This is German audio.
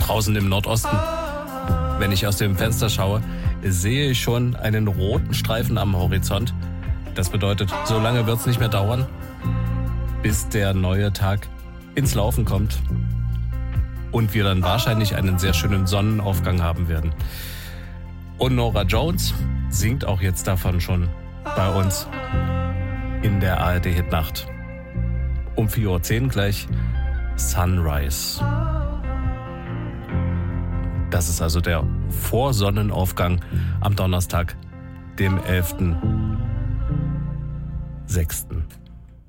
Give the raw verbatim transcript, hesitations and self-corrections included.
draußen im Nordosten. Wenn ich aus dem Fenster schaue, sehe ich schon einen roten Streifen am Horizont. Das bedeutet, so lange wird es nicht mehr dauern, bis der neue Tag ins Laufen kommt und wir dann wahrscheinlich einen sehr schönen Sonnenaufgang haben werden. Und Norah Jones singt auch jetzt davon schon bei uns in der A R D-Hitnacht. Um vier Uhr zehn gleich Sunrise. Das ist also der Vorsonnenaufgang am Donnerstag, dem elften sechsten